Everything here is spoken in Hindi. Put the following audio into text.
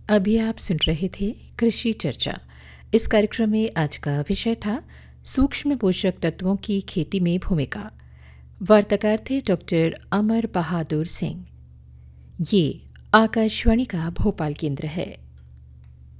अभी आप सुन रहे थे कृषि चर्चा। इस कार्यक्रम में आज का विषय था सूक्ष्म पोषक तत्वों की खेती में भूमिका। वार्ताकार थे डॉक्टर अमर बहादुर सिंह। ये आकाशवाणी का भोपाल केंद्र है।